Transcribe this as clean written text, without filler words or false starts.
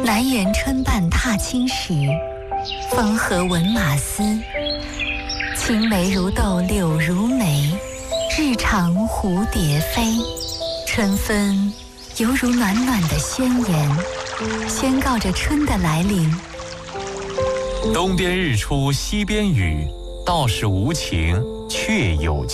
南园春半踏青时，风和闻马嘶。青梅如豆柳如眉，日长蝴蝶飞。春分犹如暖暖的宣言，宣告着春的来临。 东边日出西边雨，道是无晴却有晴。